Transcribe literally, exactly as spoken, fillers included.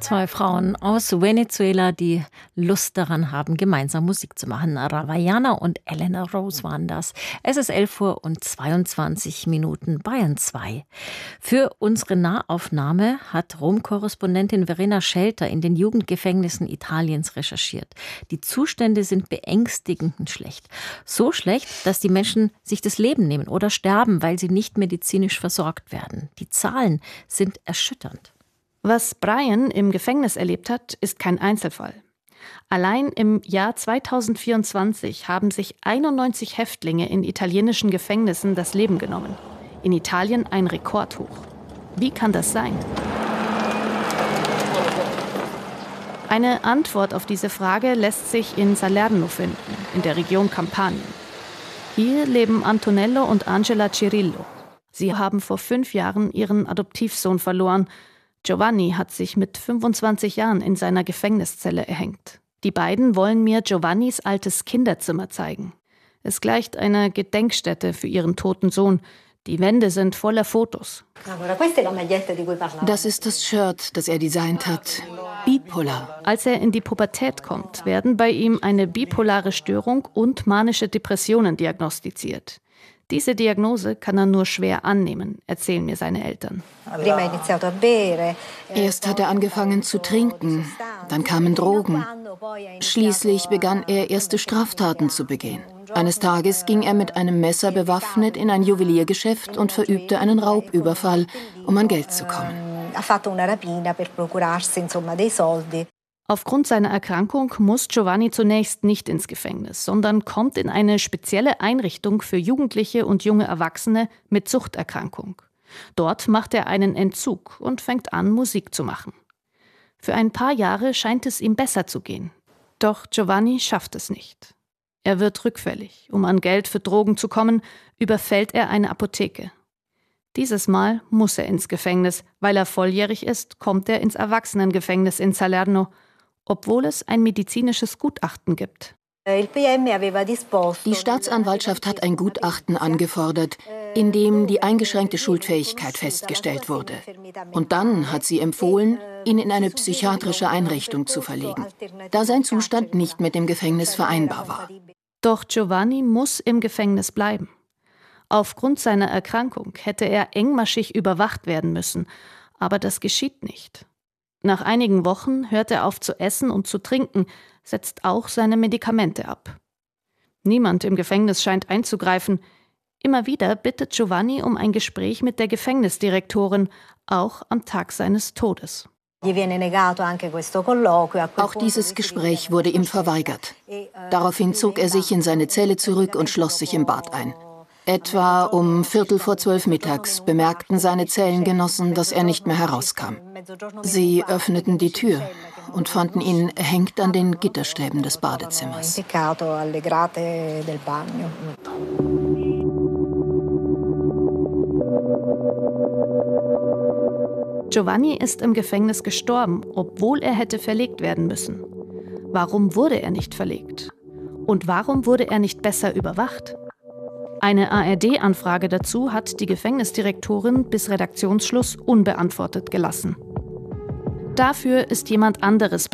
Zwei Frauen aus Venezuela, die Lust daran haben, gemeinsam Musik zu machen. Ravaiana und Elena Rose waren das. Es ist elf Uhr und zweiundzwanzig Minuten, Bayern zwei. Für unsere Nahaufnahme hat Rom-Korrespondentin Verena Schelter in den Jugendgefängnissen Italiens recherchiert. Die Zustände sind beängstigend schlecht. So schlecht, dass die Menschen sich das Leben nehmen oder sterben, weil sie nicht medizinisch versorgt werden. Die Zahlen sind erschütternd. Was Brian im Gefängnis erlebt hat, ist kein Einzelfall. Allein im Jahr zweitausendvierundzwanzig haben sich einundneunzig Häftlinge in italienischen Gefängnissen das Leben genommen. In Italien ein Rekordhoch. Wie kann das sein? Eine Antwort auf diese Frage lässt sich in Salerno finden, in der Region Kampanien. Hier leben Antonello und Angela Cirillo. Sie haben vor fünf Jahren ihren Adoptivsohn verloren. Giovanni hat sich mit fünfundzwanzig Jahren in seiner Gefängniszelle erhängt. Die beiden wollen mir Giovannis altes Kinderzimmer zeigen. Es gleicht einer Gedenkstätte für ihren toten Sohn. Die Wände sind voller Fotos. Das ist das Shirt, das er designt hat. Bipolar. Als er in die Pubertät kommt, werden bei ihm eine bipolare Störung und manische Depressionen diagnostiziert. Diese Diagnose kann er nur schwer annehmen, erzählen mir seine Eltern. Erst hat er angefangen zu trinken, dann kamen Drogen. Schließlich begann er erste Straftaten zu begehen. Eines Tages ging er mit einem Messer bewaffnet in ein Juweliergeschäft und verübte einen Raubüberfall, um an Geld zu kommen. Aufgrund seiner Erkrankung muss Giovanni zunächst nicht ins Gefängnis, sondern kommt in eine spezielle Einrichtung für Jugendliche und junge Erwachsene mit Suchterkrankung. Dort macht er einen Entzug und fängt an, Musik zu machen. Für ein paar Jahre scheint es ihm besser zu gehen. Doch Giovanni schafft es nicht. Er wird rückfällig. Um an Geld für Drogen zu kommen, überfällt er eine Apotheke. Dieses Mal muss er ins Gefängnis. Weil er volljährig ist, kommt er ins Erwachsenengefängnis in Salerno, obwohl es ein medizinisches Gutachten gibt. Die Staatsanwaltschaft hat ein Gutachten angefordert, in dem die eingeschränkte Schuldfähigkeit festgestellt wurde. Und dann hat sie empfohlen, ihn in eine psychiatrische Einrichtung zu verlegen, da sein Zustand nicht mit dem Gefängnis vereinbar war. Doch Giovanni muss im Gefängnis bleiben. Aufgrund seiner Erkrankung hätte er engmaschig überwacht werden müssen, aber das geschieht nicht. Nach einigen Wochen hört er auf zu essen und zu trinken, setzt auch seine Medikamente ab. Niemand im Gefängnis scheint einzugreifen. Immer wieder bittet Giovanni um ein Gespräch mit der Gefängnisdirektorin, auch am Tag seines Todes. Auch dieses Gespräch wurde ihm verweigert. Daraufhin zog er sich in seine Zelle zurück und schloss sich im Bad ein. Etwa um Viertel vor zwölf mittags bemerkten seine Zellengenossen, dass er nicht mehr herauskam. Sie öffneten die Tür und fanden ihn hängt an den Gitterstäben des Badezimmers. Giovanni ist im Gefängnis gestorben, obwohl er hätte verlegt werden müssen. Warum wurde er nicht verlegt? Und warum wurde er nicht besser überwacht? Eine A R D-Anfrage dazu hat die Gefängnisdirektorin bis Redaktionsschluss unbeantwortet gelassen. Dafür ist jemand anderes